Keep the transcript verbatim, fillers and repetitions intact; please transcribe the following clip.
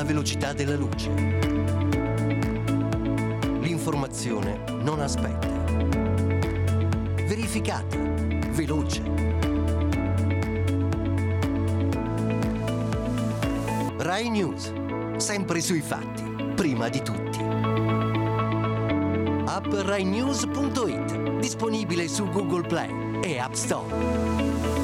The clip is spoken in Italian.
velocità della luce. L'informazione non aspetta. Verificata, veloce. Rai News, sempre sui fatti, prima di tutti. app rai news punto it, disponibile su Google Play e App Store.